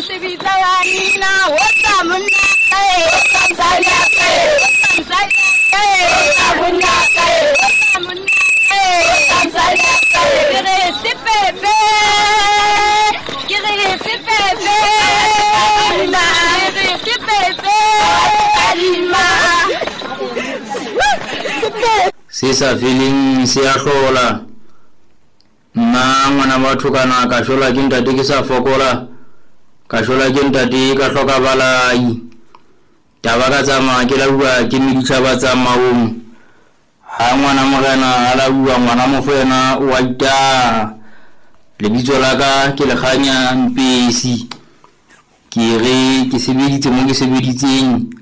Sisa feeling siyahola na mwana watu kana kashola kinta tikisa fokola kashola kinta tika shoka balai tabaka zama kila uwa kimi chaba zama mwana magana ala uwa mwana mofena waita lebizolaka kila khanya mpesi kire kisibili timongi sibili tingi